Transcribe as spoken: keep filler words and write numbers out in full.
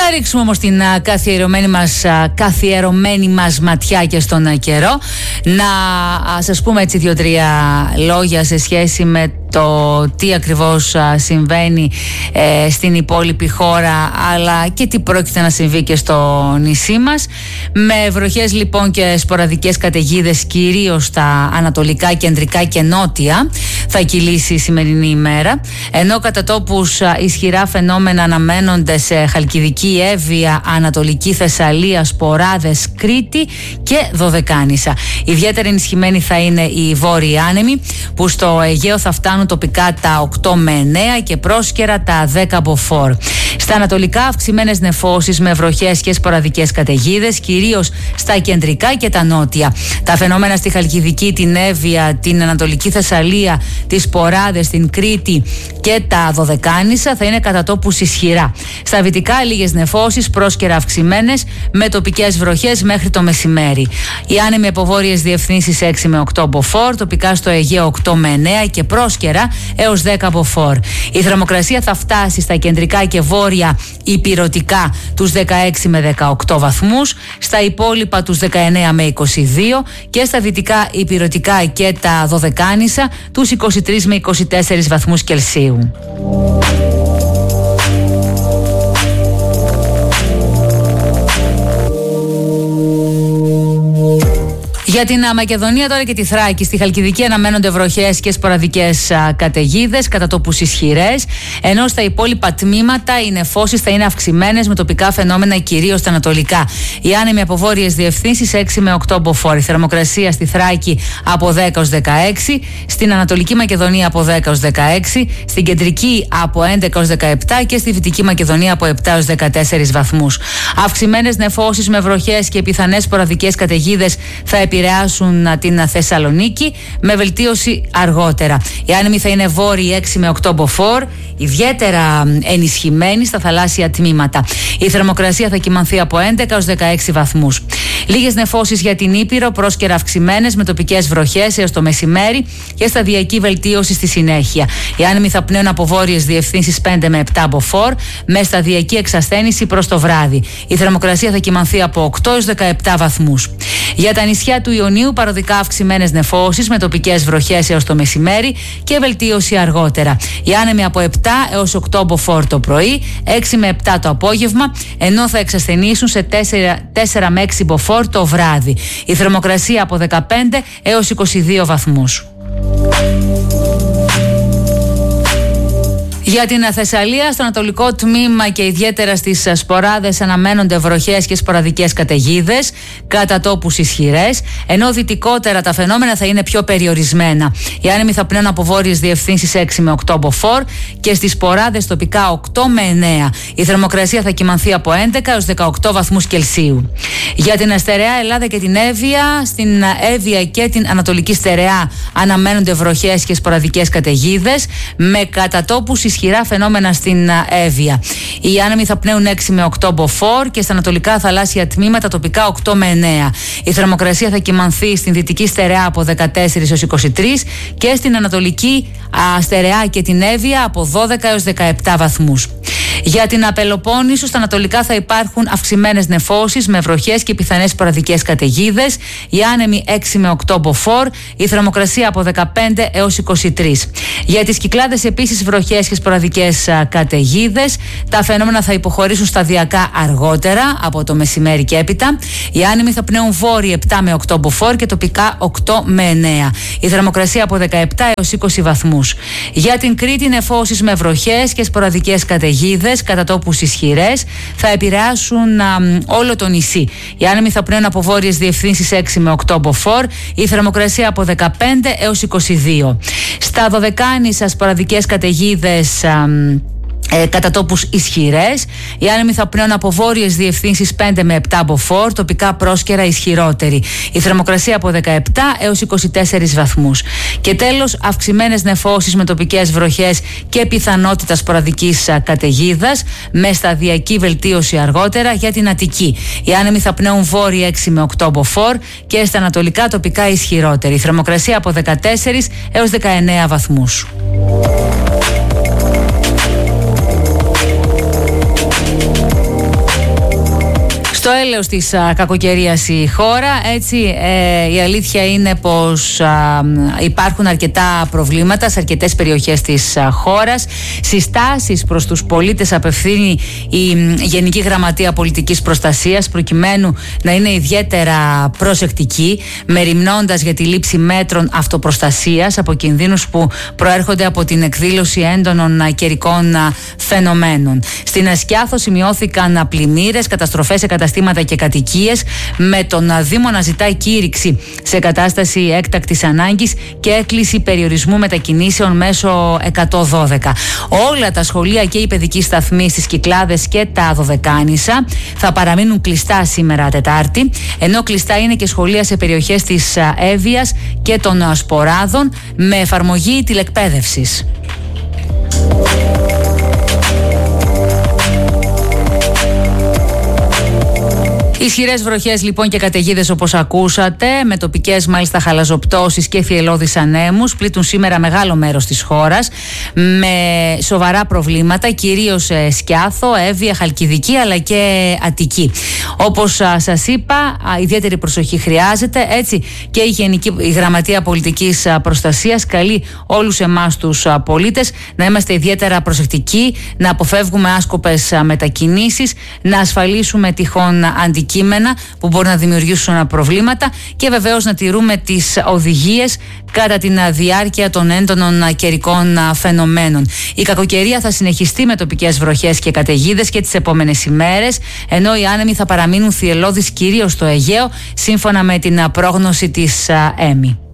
Να ρίξουμε όμως την α, καθιερωμένη μας, α, καθιερωμένη μας ματιά και στον α, καιρό. Να α, σας πούμε έτσι δύο-τρία λόγια σε σχέση με το τι ακριβώς α, συμβαίνει ε, στην υπόλοιπη χώρα, αλλά και τι πρόκειται να συμβεί και στο νησί μας. Με βροχές λοιπόν και σποραδικές καταιγίδες κυρίως στα ανατολικά, κεντρικά και νότια θα κυλήσει η σημερινή ημέρα, ενώ κατά τόπους α, ισχυρά φαινόμενα αναμένονται σε Χαλκιδική, Εύβοια, Ανατολική Θεσσαλία, Σποράδες, Κρήτη και Δωδεκάνησα. Ιδιαίτερα ενισχυμένοι θα είναι οι βόρειοι άνεμοι, που στο Αιγαίο θα φτάνουν τοπικά τα οκτώ με εννέα και πρόσκαιρα τα δέκα μποφόρ. Στα ανατολικά αυξημένες νεφώσεις με βροχές και σποραδικές καταιγίδες, κυρίως στα κεντρικά και τα νότια. Τα φαινόμενα στη Χαλκιδική, την Εύβοια, την Ανατολική Θεσσαλία, τις Σποράδες, την Κρήτη και τα Δωδεκάνησα θα είναι κατά τόπους ισχυρά. Στα βυτικά λίγες νεφώσεις, πρόσκαιρα αυξημένες με τοπικές βροχές μέχρι το μεσημέρι. Οι άνεμοι από βόρειες διευθύνσεις έξι με οκτώ μποφόρ, τοπικά στο Αιγαίο οκτώ με εννέα και πρόσκαιρα έως δέκα μποφόρ. Η θερμοκρασία θα φτάσει στα κεντρικά και βόρεια ηπειρωτικά τους δεκαέξι με δεκαοκτώ βαθμούς, στα υπόλοιπα τους δεκαεννέα με είκοσι δύο και στα δυτικά ηπειρωτικά και τα Δωδεκάνησα τους είκοσι τρεις με είκοσι τέσσερις βαθμούς Κελσίου. Για την Μακεδονία τώρα και τη Θράκη, στη Χαλκιδική αναμένονται βροχές και σποραδικές καταιγίδες, κατά τόπους ισχυρές, ενώ στα υπόλοιπα τμήματα οι νεφώσεις θα είναι αυξημένες με τοπικά φαινόμενα κυρίως στα ανατολικά. Οι άνεμοι από βόρειες διευθύνσεις έξι με οκτώ μποφόρ. Η θερμοκρασία στη Θράκη από δέκα έως δεκαέξι, στην Ανατολική Μακεδονία από δέκα έως δεκαέξι, στην Κεντρική από έντεκα έως δεκαεπτά και στη Δυτική Μακεδονία από επτά έως δεκατέσσερις βαθμούς. Αυξημένες νεφώσεις με βροχές και πιθανές σποραδικές καταιγίδες θα επηρεάσουν την Θεσσαλονίκη, με βελτίωση αργότερα. Οι άνεμοι θα είναι βόρειοι έξι με οκτώ μποφόρ, ιδιαίτερα ενισχυμένοι στα θαλάσσια τμήματα. Η θερμοκρασία θα κυμανθεί από έντεκα έως δεκαέξι βαθμούς. Λίγες νεφώσεις για την Ήπειρο, πρόσκαιρα αυξημένες με τοπικές βροχές έως το μεσημέρι και σταδιακή βελτίωση στη συνέχεια. Οι άνεμοι θα πνέουν από βόρειες διευθύνσεις πέντε με επτά μποφόρ, με σταδιακή εξασθένηση προς το βράδυ. Η θερμοκρασία θα κυμανθεί από οκτώ έως δεκαεπτά βαθμούς. Για τα νησιά του Ιωνίου, παροδικά αυξημένες νεφώσεις με τοπικές βροχές έως το μεσημέρι και βελτίωση αργότερα. Οι άνεμοι από επτά έως οκτώ μποφόρ το πρωί, έξι με επτά το απόγευμα, ενώ θα εξασθενήσουν σε τέσσερα με έξι μποφόρ το βράδυ. Η θερμοκρασία από δεκαπέντε έως είκοσι δύο βαθμούς. Για την Θεσσαλία, στο ανατολικό τμήμα και ιδιαίτερα στις Σποράδες αναμένονται βροχές και σποραδικές καταιγίδες, κατά τόπους ισχυρές, ενώ δυτικότερα τα φαινόμενα θα είναι πιο περιορισμένα. Οι άνεμοι θα πνέουν από βόρειες διευθύνσεις έξι με οκτώ μποφόρ και στις Σποράδες τοπικά οκτώ με εννέα. Η θερμοκρασία θα κυμανθεί από έντεκα έως δεκαοκτώ βαθμούς Κελσίου. Για την Στερεά Ελλάδα και την Εύβοια, στην Εύβοια και την Ανατολική Στερεά αναμένονται βροχές και σποραδικές καταιγίδες, με κατά τόπους ισχυρά φαινόμενα στην Εύβοια. Οι άνεμοι θα πνέουν έξι με οκτώ μποφόρ και στα ανατολικά θαλάσσια τμήματα τοπικά οκτώ με εννέα. Η θερμοκρασία θα κυμανθεί στην Δυτική Στερεά από δεκατέσσερα έως είκοσι τρία και στην Ανατολική α, Στερεά και την Εύβοια από δώδεκα έως δεκαεπτά βαθμούς. Για την Πελοπόννησο, στα ανατολικά θα υπάρχουν αυξημένες νεφώσεις με βροχές και πιθανές σποραδικές καταιγίδες. Οι άνεμοι έξι με οκτώ μποφόρ, η θερμοκρασία από δεκαπέντε έως είκοσι τρία. Για τις Κυκλάδες επίσης βροχές και σποραδικές καταιγίδες. Τα φαινόμενα θα υποχωρήσουν σταδιακά αργότερα από το μεσημέρι και έπειτα. Οι άνεμοι θα πνέουν βόρειοι επτά με οκτώ μποφόρ και τοπικά οκτώ με εννέα. Η θερμοκρασία από δεκαεπτά έως είκοσι βαθμούς. Για την Κρήτη, νεφώσεις με βροχές και σποραδικές καταιγίδες, κατά τόπους ισχυρές, θα επηρεάσουν α, όλο το νησί. Οι άνεμοι θα πνέουν από βόρειες διευθύνσεις έξι με οκτώ μποφόρ, η θερμοκρασία από δεκαπέντε έως είκοσι δύο. Στα Δωδεκάνησα, σποραδικές καταιγίδες α, Ε, κατά τόπους ισχυρές. Οι άνεμοι θα πνέουν από βόρειες διευθύνσεις πέντε με επτά μποφόρ, τοπικά πρόσκαιρα ισχυρότεροι. Η θερμοκρασία από δεκαεπτά έως είκοσι τέσσερις βαθμούς. Και τέλος, αυξημένες νεφώσεις με τοπικές βροχές και πιθανότητα σποραδικής καταιγίδας, με σταδιακή βελτίωση αργότερα για την Αττική. Οι άνεμοι θα πνέουν βόρειοι έξι με οκτώ μποφόρ και στα ανατολικά τοπικά ισχυρότεροι. Η θερμοκρασία από δεκατέσσερα έως δεκαεννέα βαθμούς. Στο έλεος της α, κακοκαιρίας η χώρα, έτσι, ε, η αλήθεια είναι πως α, υπάρχουν αρκετά προβλήματα σε αρκετές περιοχές της α, χώρας. Συστάσεις προς τους πολίτες απευθύνει η Γενική Γραμματεία Πολιτικής Προστασίας προκειμένου να είναι ιδιαίτερα προσεκτικοί, μεριμνώντας για τη λήψη μέτρων αυτοπροστασίας από κινδύνους που προέρχονται από την εκδήλωση έντονων καιρικών φαινομένων. Στην Ασκιάθο σημειώθηκαν πλημμύρες, καταστροφές σε καταστήματα και κατοικίες, με τον Δήμο να ζητάει κήρυξη σε κατάσταση έκτακτης ανάγκης και έκκληση περιορισμού μετακινήσεων μέσω εκατόν δώδεκα. Όλα τα σχολεία και οι παιδικοί σταθμοί στις Κυκλάδες και τα Δωδεκάνησα θα παραμείνουν κλειστά σήμερα Τετάρτη, ενώ κλειστά είναι και σχολεία σε περιοχές της Εύβοιας και των Σποράδων με εφαρμογή τηλεκπαίδευσης. Ισχυρές βροχές λοιπόν και καταιγίδες όπως ακούσατε, με τοπικές μάλιστα χαλαζοπτώσεις και θυελλώδεις ανέμους, πλήττουν σήμερα μεγάλο μέρος της χώρας με σοβαρά προβλήματα, κυρίως σε Σκιάθο, Εύβοια, Χαλκιδική αλλά και Αττική. Όπως α, σας είπα, α, ιδιαίτερη προσοχή χρειάζεται, έτσι και η Γενική η Γραμματεία Πολιτικής α, Προστασίας καλεί όλους εμάς τους α, πολίτες να είμαστε ιδιαίτερα προσεκτικοί, να αποφεύγουμε άσκοπες α, μετακινήσεις, να ασφαλίσουμε τυχόν αντικείμενα που μπορούν να δημιουργήσουν προβλήματα και βεβαίως να τηρούμε τις οδηγίες κατά τη διάρκεια των έντονων καιρικών φαινομένων. Η κακοκαιρία θα συνεχιστεί με τοπικές βροχές και καταιγίδες και τις επόμενες ημέρες, ενώ οι άνεμοι θα παραμείνουν θυελλώδεις κυρίως στο Αιγαίο, σύμφωνα με την πρόγνωση της ΕΜΗ.